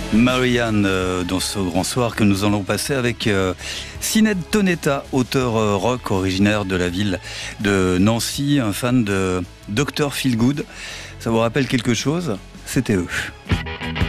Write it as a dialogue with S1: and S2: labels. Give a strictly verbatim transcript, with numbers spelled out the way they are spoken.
S1: Marianne, euh, dans ce grand soir que nous allons passer avec euh, Sinéad Tonetta, auteur euh, rock originaire de la ville de Nancy, un fan de docteur Feelgood. Ça vous rappelle quelque chose? C'était eux.